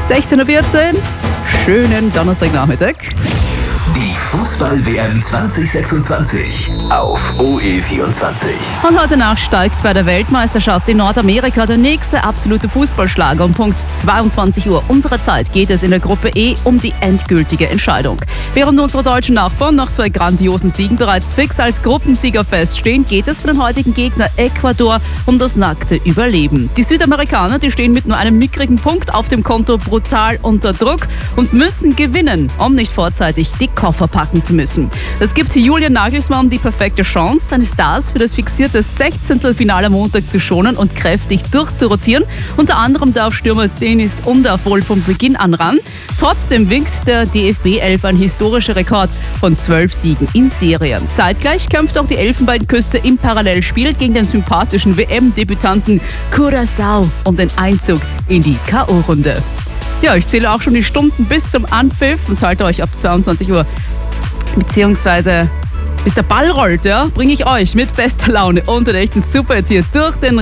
16.14 Uhr. Schönen Donnerstagnachmittag. Die Fußball-WM 2026 auf OE24. Und heute Nacht steigt bei der Weltmeisterschaft in Nordamerika der nächste absolute Fußballschlager. Um Punkt 22 Uhr unserer Zeit geht es in der Gruppe E um die endgültige Entscheidung. Während unsere deutschen Nachbarn nach 2 grandiosen Siegen bereits fix als Gruppensieger feststehen, geht es für den heutigen Gegner Ecuador um das nackte Überleben. Die Südamerikaner, die stehen mit nur einem mickrigen Punkt auf dem Konto brutal unter Druck und müssen gewinnen, um nicht vorzeitig die Koffer packen zu müssen. Das gibt Julian Nagelsmann die perfekte Chance, seine Stars für das fixierte 16. Finale am Montag zu schonen und kräftig durchzurotieren. Unter anderem darf Stürmer Denis Undav wohl von Beginn an ran. Trotzdem winkt der DFB 11 ein historischer Rekord von 12 Siegen in Serie. Zeitgleich kämpft auch die Elfenbeinküste im Parallelspiel gegen den sympathischen WM-Debütanten Curaçao um den Einzug in die K.O.-Runde. Ja, ich zähle auch schon die Stunden bis zum Anpfiff und halte euch ab 22 Uhr beziehungsweise bis der Ball rollt, bringe ich euch mit bester Laune und den echten Super jetzt hier durch den